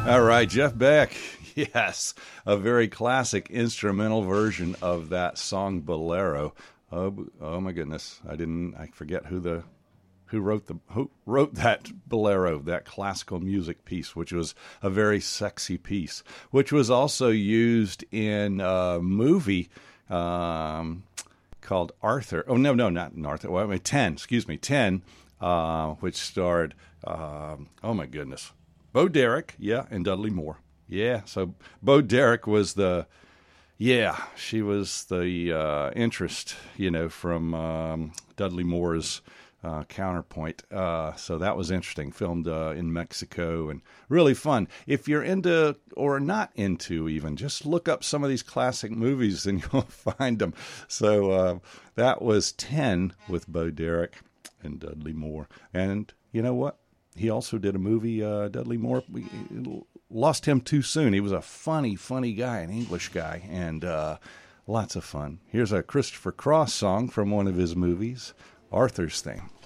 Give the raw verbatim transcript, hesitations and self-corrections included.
All right, Jeff Beck. Yes, a very classic instrumental version of that song Bolero. Oh, oh my goodness! I didn't. I forget who the who wrote the who wrote that Bolero, that classical music piece, which was a very sexy piece, which was also used in a movie um, called Arthur. Oh no, no, not in Arthur. Well, I mean, Ten. Excuse me, Ten, uh, which starred. Um, oh my goodness. Bo Derek, yeah, and Dudley Moore. Yeah, so Bo Derek was the, yeah, she was the uh, interest, you know, from um, Dudley Moore's uh, counterpoint. Uh, so that was interesting, filmed uh, in Mexico and really fun. If you're into, or not into even, just look up some of these classic movies and you'll find them. So uh, that was ten with Bo Derek and Dudley Moore. And you know what? He also did a movie, uh, Dudley Moore. We lost him too soon. He was a funny, funny guy, an English guy, and uh, lots of fun. Here's a Christopher Cross song from one of his movies, Arthur's Theme.